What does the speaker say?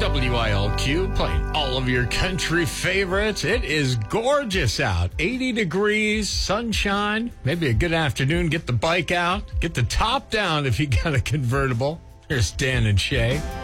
WILQ, playing all of your country favorites. It is gorgeous out. 80 degrees, sunshine, maybe a good afternoon. Get the bike out. Get the top down if you got a convertible. Here's Dan and Shay.